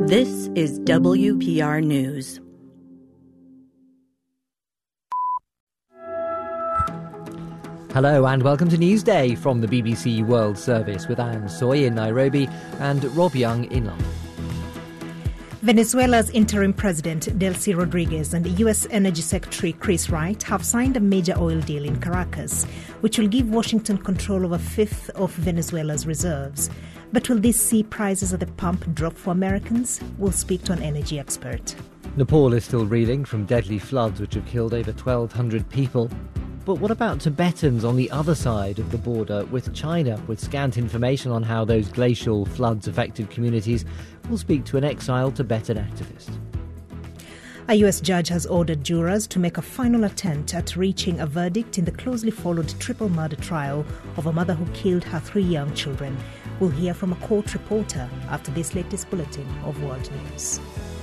This is WPR News. Hello and welcome to Newsday from the BBC World Service with Anne Soy in Nairobi and Rob Young in London. Venezuela's interim president, Delcy Rodriguez, and the U.S. Energy Secretary Chris Wright have signed a major oil deal in Caracas, which will give Washington control of a fifth of Venezuela's reserves. But will this see prices at the pump drop for Americans? We'll speak to an energy expert. Nepal is still reeling from deadly floods which have killed over 1,200 people. But what about Tibetans on the other side of the border with China? With scant information on how those glacial floods affected communities, we'll speak to an exiled Tibetan activist. A U.S. judge has ordered jurors to make a final attempt at reaching a verdict in the closely followed triple murder trial of a mother who killed her 3 young children. We'll hear from a court reporter after this latest bulletin of World News.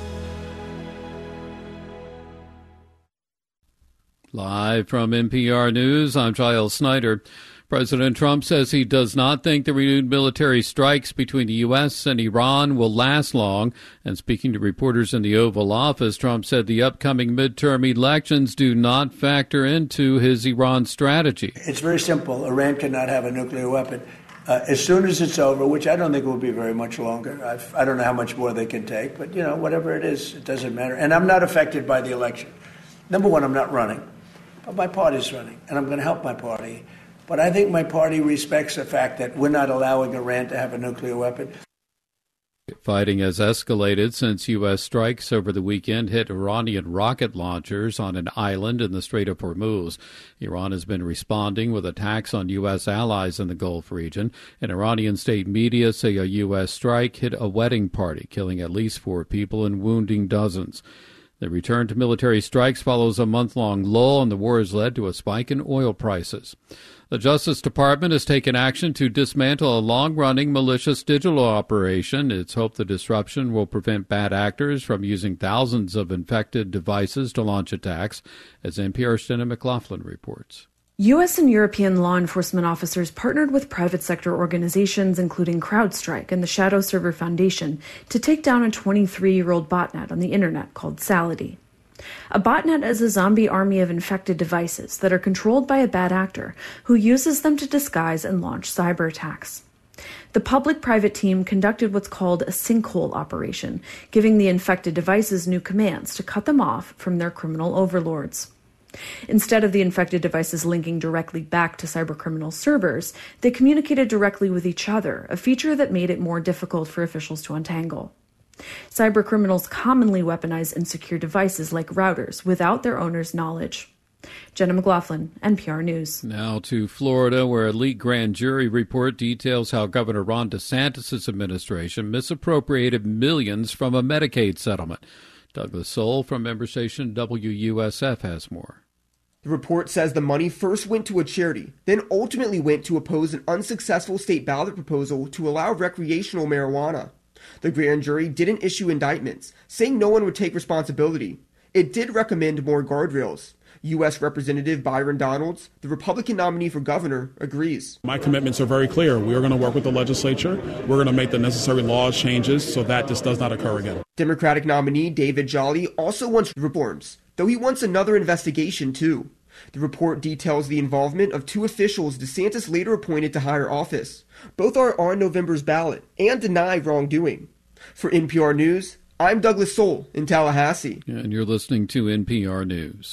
Live from NPR News, I'm Giles Snyder. President Trump says he does not think the renewed military strikes between the U.S. and Iran will last long. And speaking to reporters in the Oval Office, Trump said the upcoming midterm elections do not factor into his Iran strategy. It's very simple. Iran cannot have a nuclear weapon. As soon as it's over, which I don't think will be very much longer. I don't know how much more they can take, but, whatever it is, it doesn't matter. And I'm not affected by the election. Number one, I'm not running. But my party's running, and I'm going to help my party. But I think my party respects the fact that we're not allowing Iran to have a nuclear weapon. Fighting has escalated since U.S. strikes over the weekend hit Iranian rocket launchers on an island in the Strait of Hormuz. Iran has been responding with attacks on U.S. allies in the Gulf region, and Iranian state media say a U.S. strike hit a wedding party, killing at least 4 people and wounding dozens. The return to military strikes follows a month-long lull, and the war has led to a spike in oil prices. The Justice Department has taken action to dismantle a long-running malicious digital operation. It's hoped the disruption will prevent bad actors from using thousands of infected devices to launch attacks, as NPR's Jenna McLaughlin reports. U.S. and European law enforcement officers partnered with private sector organizations including CrowdStrike and the Shadow Server Foundation to take down a 23-year-old botnet on the internet called Salady. A botnet is a zombie army of infected devices that are controlled by a bad actor who uses them to disguise and launch cyber attacks. The public-private team conducted what's called a sinkhole operation, giving the infected devices new commands to cut them off from their criminal overlords. Instead of the infected devices linking directly back to cybercriminal servers, they communicated directly with each other, a feature that made it more difficult for officials to untangle. Cybercriminals commonly weaponize insecure devices like routers without their owner's knowledge. Jenna McLaughlin, NPR News. Now to Florida, where a leaked grand jury report details how Governor Ron DeSantis' administration misappropriated millions from a Medicaid settlement. Douglas Soul from member station WUSF has more. The report says the money first went to a charity, then ultimately went to oppose an unsuccessful state ballot proposal to allow recreational marijuana. The grand jury didn't issue indictments, saying no one would take responsibility. It did recommend more guardrails. U.S. Representative Byron Donalds, the Republican nominee for governor, agrees. My commitments are very clear. We are going to work with the legislature. We're going to make the necessary laws changes so that this does not occur again. Democratic nominee David Jolly also wants reforms, though he wants another investigation too. The report details the involvement of 2 officials DeSantis later appointed to higher office. Both are on November's ballot and deny wrongdoing. For NPR News, I'm Douglas Soul in Tallahassee. And you're listening to NPR News.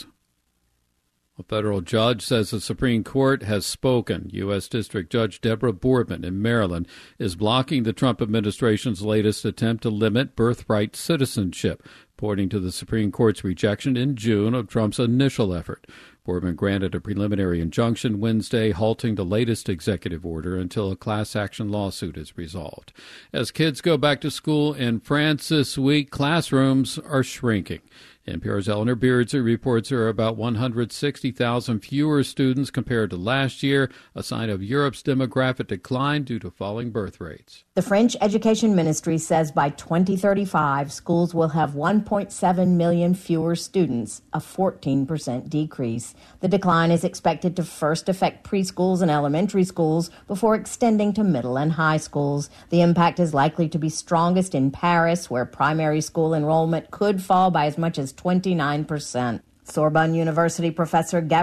A federal judge says the Supreme Court has spoken. U.S. District Judge Deborah Boardman in Maryland is blocking the Trump administration's latest attempt to limit birthright citizenship, pointing to the Supreme Court's rejection in June of Trump's initial effort. Boardman granted a preliminary injunction Wednesday, halting the latest executive order until a class action lawsuit is resolved. As kids go back to school in France this week, classrooms are shrinking. NPR's Eleanor Beardsley reports there are about 160,000 fewer students compared to last year, a sign of Europe's demographic decline due to falling birth rates. The French Education Ministry says by 2035, schools will have 1.7 million fewer students, a 14% decrease. The decline is expected to first affect preschools and elementary schools before extending to middle and high schools. The impact is likely to be strongest in Paris, where primary school enrollment could fall by as much as 29%. Sorbonne University professor